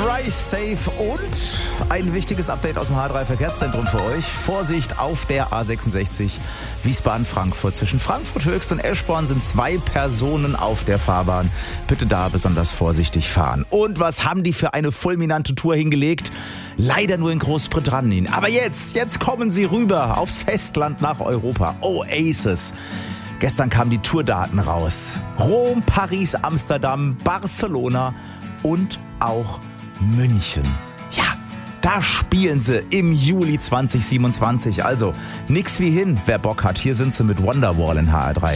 Drive Safe und ein wichtiges Update aus dem H3 Verkehrszentrum für euch. Vorsicht auf der A66 Wiesbaden-Frankfurt. Zwischen Frankfurt Höchst und Eschborn sind 2 Personen auf der Fahrbahn. Bitte da besonders vorsichtig fahren. Und was haben die für eine fulminante Tour hingelegt? Leider nur in Großbritannien. Aber jetzt kommen sie rüber aufs Festland nach Europa. Oasis. Gestern kamen die Tourdaten raus. Rom, Paris, Amsterdam, Barcelona und auch München. Ja, da spielen sie im Juli 2027. Also nix wie hin, wer Bock hat. Hier sind sie mit Wonderwall in HR3.